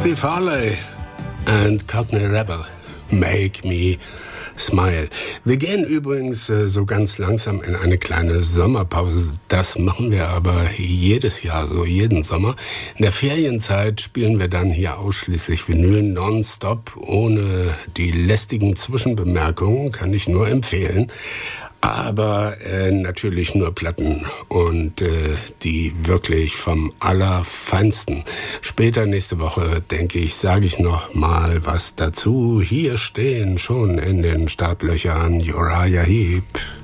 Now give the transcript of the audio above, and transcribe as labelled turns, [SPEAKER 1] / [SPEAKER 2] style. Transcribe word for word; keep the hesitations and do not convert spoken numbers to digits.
[SPEAKER 1] Steve Harley and Cockney Rebel, Make Me Smile. Wir gehen übrigens äh, so ganz langsam in eine kleine Sommerpause. Das machen wir aber jedes Jahr, so jeden Sommer. In der Ferienzeit spielen wir dann hier ausschließlich Vinyl nonstop, ohne die lästigen Zwischenbemerkungen, kann ich nur empfehlen. Aber äh, natürlich nur Platten und äh, die wirklich vom Allerfeinsten. Später nächste Woche, denke ich, sage ich noch mal was dazu. Hier stehen schon in den Startlöchern Uriah Heep.